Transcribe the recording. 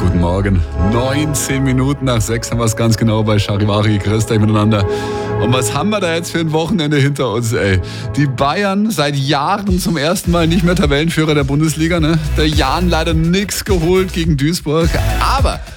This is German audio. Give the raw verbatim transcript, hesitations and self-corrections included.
Guten Morgen. neunzehn Minuten nach sechs haben wir es ganz genau bei Charivari. Grüßt euch miteinander. Und was haben wir da jetzt für ein Wochenende hinter uns, ey? Die Bayern seit Jahren zum ersten Mal nicht mehr Tabellenführer der Bundesliga, ne? Der Jan leider nix geholt gegen Duisburg. Aber